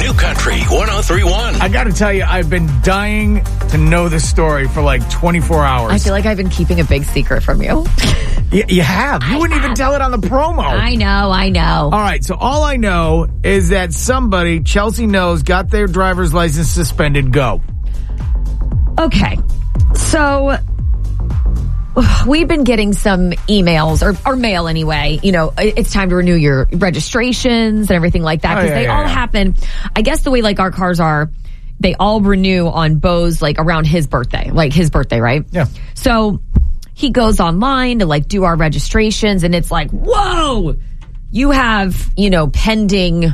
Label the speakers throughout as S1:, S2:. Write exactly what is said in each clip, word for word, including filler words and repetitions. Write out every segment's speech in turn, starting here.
S1: New Country one oh three point one.
S2: I got to tell you, I've been dying to know this story for like twenty-four hours.
S3: I feel like I've been keeping a big secret from you.
S2: you, you have. You
S3: I
S2: wouldn't
S3: have.
S2: even tell it on the promo.
S3: I know, I know.
S2: All right, so all I know is that somebody, Chelsea knows, got their driver's license suspended. Go.
S3: Okay, so we've been getting some emails, or, or mail anyway. You know, it's time to renew your registrations and everything like that, because
S2: oh, yeah,
S3: they
S2: yeah,
S3: all
S2: yeah.
S3: happen. I guess the way like our cars are, they all renew on Bo's like around his birthday, like his birthday, right?
S2: Yeah.
S3: So he goes online to like do our registrations, and it's like, whoa, you have, you know, pending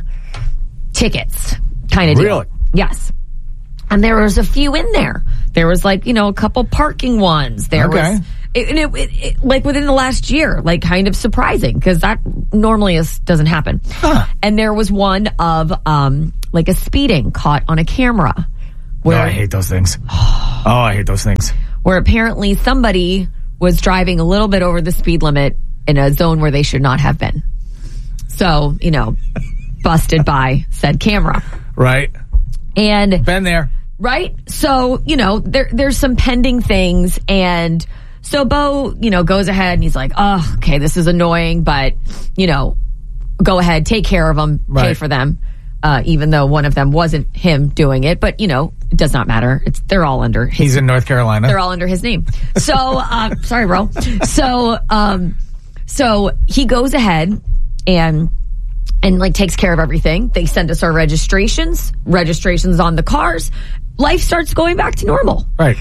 S3: tickets kind of deal.
S2: Really?
S3: Yes. And there was a few in there. There was like, you know, a couple parking ones. There
S2: Okay.
S3: was, it, it, it, it, like within the last year, like kind of surprising, because that normally is, doesn't happen.
S2: Huh.
S3: And there was one of, um, like a speeding caught on a camera. Where,
S2: Oh, I hate those things. Oh, I hate those things.
S3: where apparently somebody was driving a little bit over the speed limit in a zone where they should not have been. So, you know, busted by said camera.
S2: Right.
S3: And
S2: Been there.
S3: right? So, you know, there there's some pending things, and so Bo, you know, goes ahead and he's like, oh, okay, this is annoying, but, you know, go ahead, take care of them, pay
S2: Right.
S3: for them, uh, even though one of them wasn't him doing it, but, you know, it does not matter. It's they're all under his
S2: He's in North Carolina.
S3: they're all under his name. So, uh, sorry, bro. So, um, so he goes ahead and, and like takes care of everything. They send us our registrations, registrations on the cars. Life starts going back to normal.
S2: Right.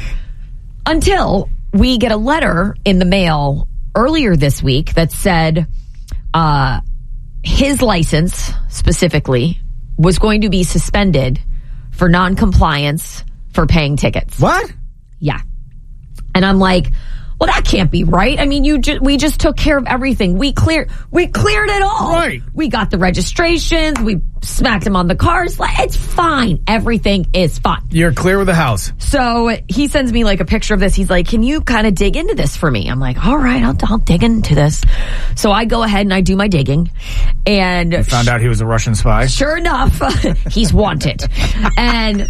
S3: Until we get a letter in the mail earlier this week that said, uh, his license specifically was going to be suspended for non-compliance for paying tickets.
S2: What?
S3: Yeah. And I'm like, well, that can't be right. I mean, you ju- we just took care of everything. We cleared, we cleared it all.
S2: Right.
S3: We got the registrations. We smacked him on the cars. Like, it's fine. Everything is fine.
S2: You're clear with the house.
S3: So he sends me like a picture of this. He's like, can you kind of dig into this for me? I'm like, all right, I'll, I'll dig into this. So I go ahead and I do my digging, and
S2: You found out he was a Russian spy.
S3: sure enough, he's wanted. And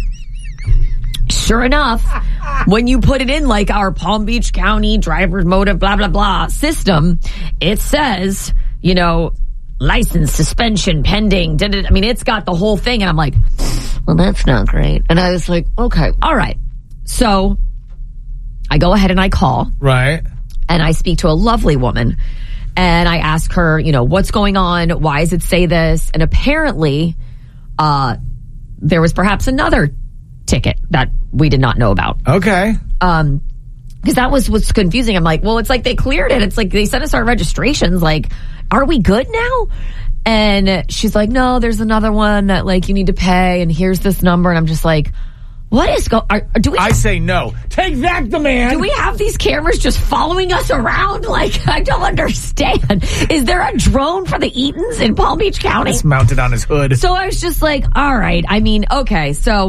S3: sure enough, when you put it in like our Palm Beach County driver's motive, blah, blah, blah system, it says, you know, license suspension pending. Da, da, da. I mean, it's got the whole thing. And I'm like, well, that's not great. And I was like, okay, all right. So I go ahead and I call.
S2: Right.
S3: And I speak to a lovely woman, and I ask her, you know, what's going on? Why does it say this? And apparently, uh, there was perhaps another ticket that we did not know about.
S2: Okay.
S3: Um, because that was what's confusing. I'm like, well, it's like they cleared it. It's like they sent us our registrations. Like, are we good now? And she's like, no, there's another one that like you need to pay, and here's this number. And I'm just like, what is go? Are, do we?
S2: I say no. Take that, the man.
S3: Do we have these cameras just following us around? Like, I don't understand. Is there a drone for the Eatons in Palm Beach County?
S2: It's mounted on his hood.
S3: So I was just like, all right. I mean, okay. So,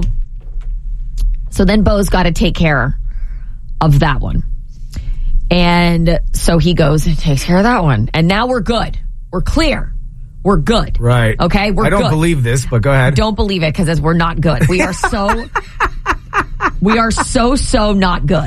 S3: so then Bo's got to take care of that one. And so he goes and takes care of that one. And now we're good. We're clear. We're good.
S2: Right.
S3: Okay. We're
S2: I don't
S3: good.
S2: believe this, but go ahead.
S3: Don't believe it, because we're not good. We are so, we are so, so not good.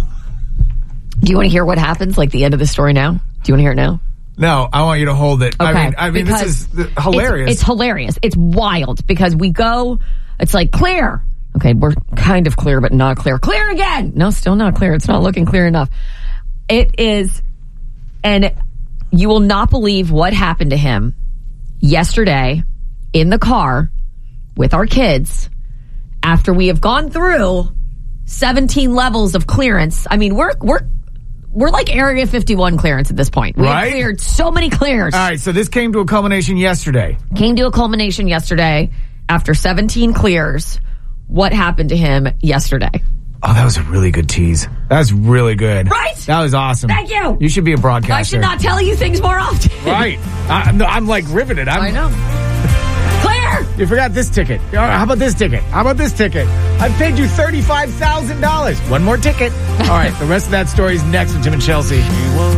S3: Do you want to hear what happens? Like the end of the story now? Do you want to hear it now?
S2: No, I want you to hold it.
S3: Okay.
S2: I mean, I mean, this is
S3: Because
S2: th- hilarious.
S3: It's, it's hilarious. It's wild, because we go, it's like clear. Okay, we're kind of clear, but not clear. Clear again. No, still not clear. It's not looking clear enough. It is, and you will not believe what happened to him yesterday in the car with our kids after we have gone through seventeen levels of clearance. I mean, we're, we're, we're like Area fifty-one clearance at this point. We
S2: Right?
S3: have cleared so many clears.
S2: All right, so this came to a culmination yesterday.
S3: Came to a culmination yesterday after seventeen clears. What happened to him yesterday?
S2: Oh, that was a really good tease. That was really good.
S3: Right?
S2: That was awesome.
S3: Thank you.
S2: You should be a broadcaster.
S3: I should not tell you things more often.
S2: Right. I, no, I'm like riveted. I'm,
S3: I know. Clear!
S2: You forgot this ticket. All right, how about this ticket? How about this ticket? I paid you thirty-five thousand dollars. One more ticket. All right, the rest of that story is next with Jim and Chelsea.